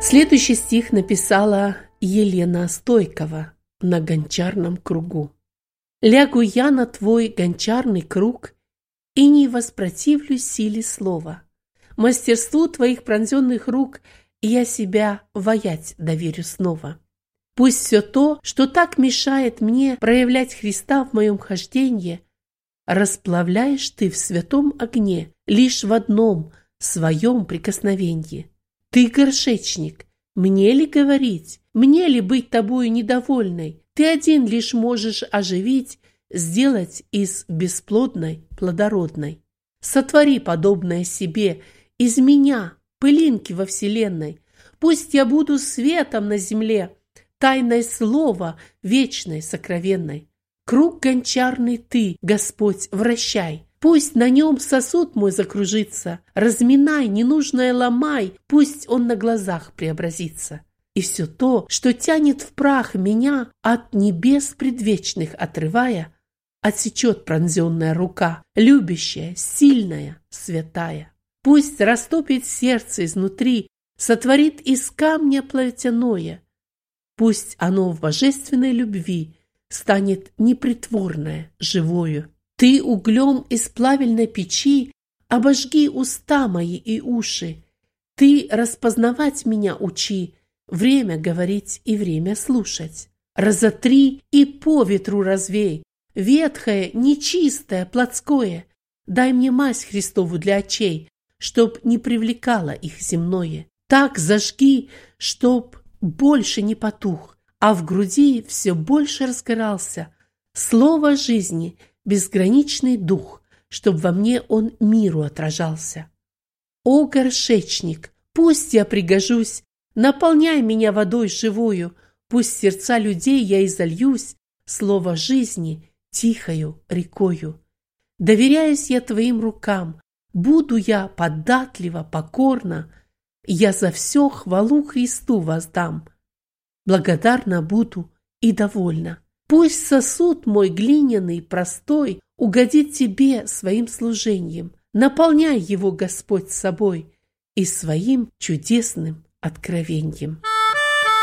Следующий стих написала Елена Стойкова на гончарном кругу. «Лягу я на твой гончарный круг и не воспротивлюсь силе слова. Мастерству твоих пронзенных рук я себя воять доверю снова. Пусть все то, что так мешает мне проявлять Христа в моем хождении, расплавляешь ты в святом огне лишь в одном своем прикосновении. Ты горшечник, мне ли говорить, мне ли быть тобою недовольной? Ты один лишь можешь оживить, сделать из бесплодной плодородной. Сотвори подобное себе, из меня, пылинки во вселенной. Пусть я буду светом на земле, тайное слово вечной сокровенной. Круг гончарный ты, Господь, вращай. Пусть на нем сосуд мой закружится. Разминай, ненужное ломай, пусть он на глазах преобразится. И все то, что тянет в прах меня, от небес предвечных отрывая, отсечет пронзенная рука, любящая, сильная, святая. Пусть растопит сердце изнутри, сотворит из камня плотяное. Пусть оно в божественной любви станет непритворное, живою. Ты углем из плавильной печи обожги уста мои и уши. Ты распознавать меня учи, время говорить и время слушать. Разотри и по ветру развей, ветхое, нечистое, плотское. Дай мне мазь Христову для очей, чтоб не привлекало их земное. Так зажги, чтоб больше не потух, а в груди все больше разгорался слово жизни, безграничный дух, чтоб во мне он миру отражался. О, горшечник, пусть я пригожусь, наполняй меня водой живою, пусть в сердца людей я изольюсь, слово жизни тихою рекою. Доверяюсь я твоим рукам, буду я податлива, покорна, я за все хвалу Христу воздам. Благодарна буду и довольна. Пусть сосуд мой глиняный, простой, угодит тебе своим служением. Наполняй его, Господь, собой и своим чудесным откровением.